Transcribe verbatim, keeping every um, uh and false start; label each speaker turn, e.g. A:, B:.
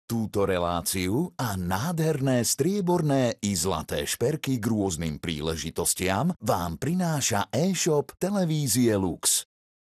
A: Túto reláciu a nádherné strieborné i zlaté šperky k rôznym príležitostiam vám prináša e-shop Televízie Lux.